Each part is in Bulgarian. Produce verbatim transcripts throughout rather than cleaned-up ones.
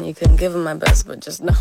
You couldn't give them my best, but just no.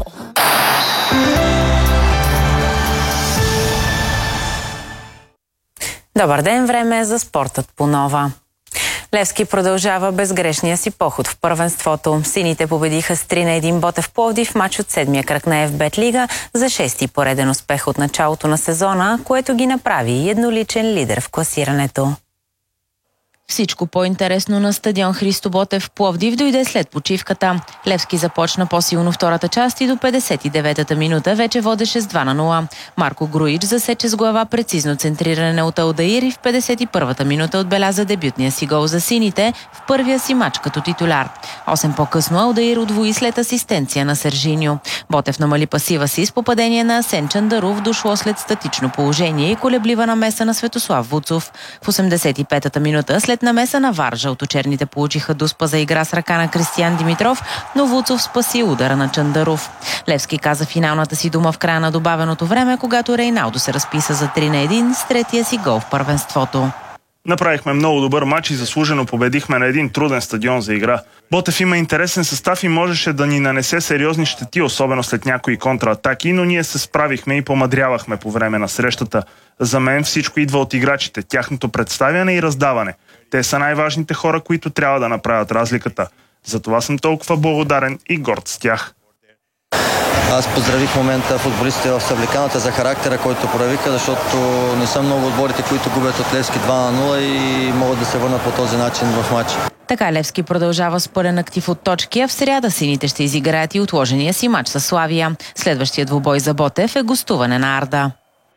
Добър ден, време е за спортът по Нова. Левски продължава безгрешния си поход в първенството. Сините победиха с три на един Ботев Пловдив в мач от седмия кръг на еф-бет лига за шести пореден успех от началото на сезона, което ги направи едноличен лидер в класирането. Всичко по-интересно на стадион Христо Ботев Пловдив дойде след почивката. Левски започна по-силно втората част и до петдесет и деветата минута вече водеше с два на нула. Марко Груич засече с глава прецизно центриране от Алдаир и в петдесет и първата минута отбеляза дебютния си гол за сините в първия си мач като титуляр. Осем по-късно Алдаир удвои след асистенция на Сержиньо. Ботев намали пасива си с попадение на Асен Чандаров, дошло след статично положение и колеблива намеса на Светослав Вуцов. В осемдесет и петата минута след намеса на ВАР жълточерните получиха дуспа за игра с ръка на Кристиян Димитров, но Вуцов спаси удара на Чандаров. Левски каза финалната си дума в края на добавеното време, когато Рейналдо се разписа за три на един с третия си гол в първенството. Направихме много добър матч и заслужено победихме на един труден стадион за игра. Ботев има интересен състав и можеше да ни нанесе сериозни щети, особено след някои контратаки, но ние се справихме и помадрявахме по време на срещата. За мен всичко идва от играчите, тяхното представяне и раздаване. Те са най-важните хора, които трябва да направят разликата. Затова съм толкова благодарен и горд с тях. Аз поздравих в момента футболистите в Събликаната за характера, който проявиха, защото не са много отборите, които губят от Левски два на нула и могат да се върнат по този начин в матча. Така Левски продължава с пълен актив от точки, а в сряда сините ще изиграят и отложения си матч със Славия. Следващия двубой за Ботев е гостуване на Арда.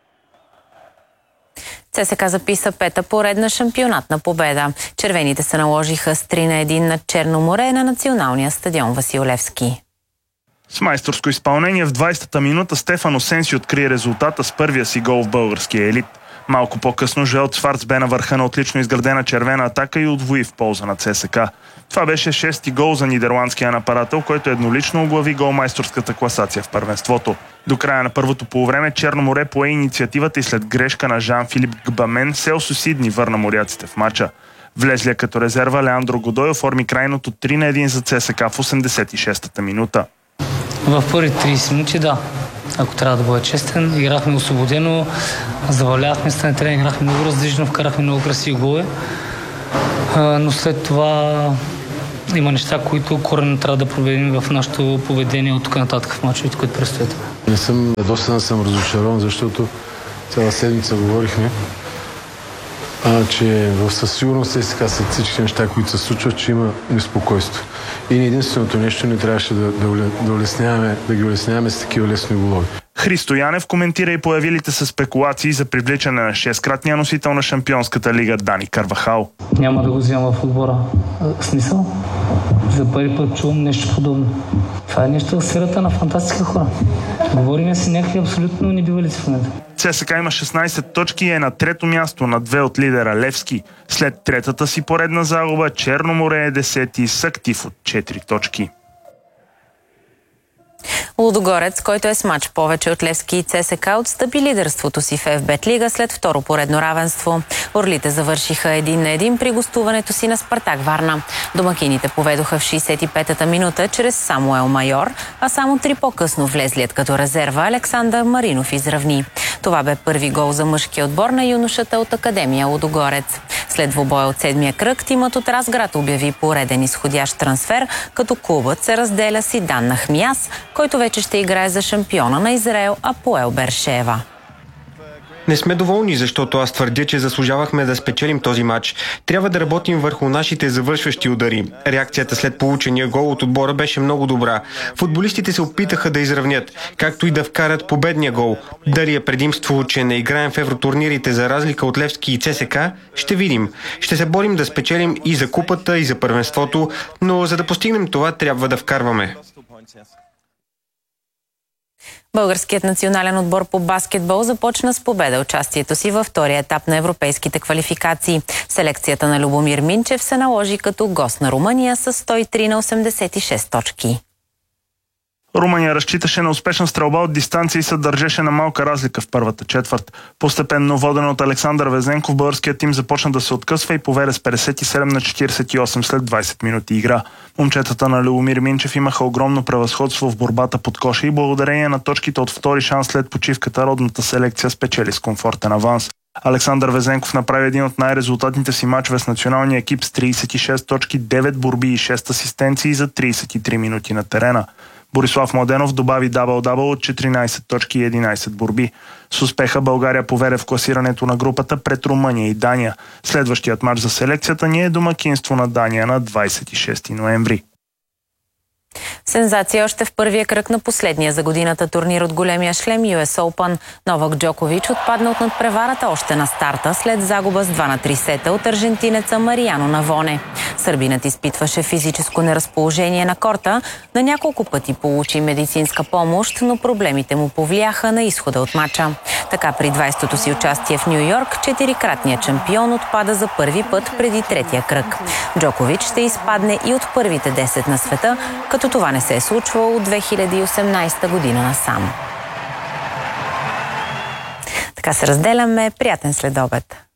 ЦСКА записа пета поредна шампионатна победа. Червените се наложиха с три на един над Черно море на националния стадион Васил Левски. С майсторско изпълнение в двадесетата минута Стефан Осенси откри резултата с първия си гол в българския елит. Малко по-късно Жоел Цварц бе на върха на отлично изградена червена атака и удвои в полза на ЦСКА. Това беше шести гол за нидерландския нападател, който еднолично оглави голмайсторската класация в първенството. До края на първото полувреме Черно море пое инициативата и след грешка на Жан-Филип Гбамен Селсо Сидни върна моряците в мача. Влезлия като резерва Леандро Годой оформи крайното три на един за ЦСКА в осемдесет и шестата минута. В първите тридесет минути, да. Ако трябва да бъда честен, играхме освободено, завалявахме страни терен, играхме много раздвижено, вкарахме много красиви голове. Но след това има неща, които коренно трябва да променим в нашето поведение от тук нататък в мачовете, които предстоят. Не съм доста съм разочарован, защото цяла седмица говорихме, а, че със сигурност е сега след всички неща, които се случват, че има неспокойство. И единственото нещо не трябваше да, да, да, улесняваме, да ги улесняваме с такива лесни голови. Христо Янев коментира и появилите се спекулации за привличане на шесткратния носител на Шампионската лига Дани Карвахал. Няма да го взема в отбора. Смисъл? За първи път чувам нещо подобно. Това е нещо в сферата на фантастика хора. Говорим си някакви абсолютно небивалици в момента. ЦСКА има шестнадесет точки и е на трето място на две от лидера Левски. След третата си поредна загуба Черно море е десети с актив от четири точки. Лудогорец, който е с мач повече от Левски и ЦСКА, отстъпи лидерството си в еф-бет лига след второ поредно равенство. Орлите завършиха един на един при гостуването си на Спартак Варна. Домакините поведоха в шейсет и петата минута чрез Самуел Майор, а само три по-късно влезлият като резерва Александър Маринов изравни. Това бе първи гол за мъжкия отбор на юношата от Академия Лудогорец. След двубоя от седмия кръг, тимът от Разград обяви пореден изходящ трансфер, като клубът се разделя с Идан Нахмияс, който вече ще играе за шампиона на Израел Апоел Бершева. Не сме доволни, защото аз твърдя, че заслужавахме да спечелим този матч. Трябва да работим върху нашите завършващи удари. Реакцията след получения гол от отбора беше много добра. Футболистите се опитаха да изравнят, както и да вкарат победния гол. Дали е предимство, че не играем в евротурнирите за разлика от Левски и ЦСКА, ще видим. Ще се борим да спечелим и за купата, и за първенството, но за да постигнем това, трябва да вкарваме. Българският национален отбор по баскетбол започна с победа участието си във втория етап на европейските квалификации. Селекцията на Любомир Минчев се наложи като гост на Румъния с сто и три на осемдесет и шест точки. Румъния разчиташе на успешна стрелба от дистанция и се държеше на малка разлика в първата четвърт. Постепенно воден от Александър Везенков, българският тим започна да се откъсва и поведе с петдесет и седем на четиридесет и осем след двадесет минути игра. Момчетата на Любомир Минчев имаха огромно превъзходство в борбата под коша и благодарение на точките от втори шанс след почивката родната селекция спечели с комфортен аванс. Александър Везенков направи един от най-резултатните си мачове с националния екип с тридесет и шест точки, девет борби и шест асистенции за тридесет и три минути на терена. Борислав Младенов добави дабъл-дабъл от четиринадесет точки и единадесет борби. С успеха България поведе в класирането на групата пред Румъния и Дания. Следващият мач за селекцията ни е домакинство на Дания на двадесет и шести ноември. Сензация още в първия кръг на последния за годината турнир от големия шлем Ю Ес Open. Новак Джокович отпадна от надпреварата още на старта след загуба с два на три сета от аржентинеца Мариано Навоне. Сърбинът изпитваше физическо неразположение на корта, на няколко пъти получи медицинска помощ, но проблемите му повлияха на изхода от мача. Така при двадесетото си участие в Ню Йорк, четирикратният шампион отпада за първи път преди третия кръг. Джокович ще изпадне и от първите десет на света, като това не се е случвало от две хиляди и осемнадесета година насам. Така се разделяме. Приятен следобед!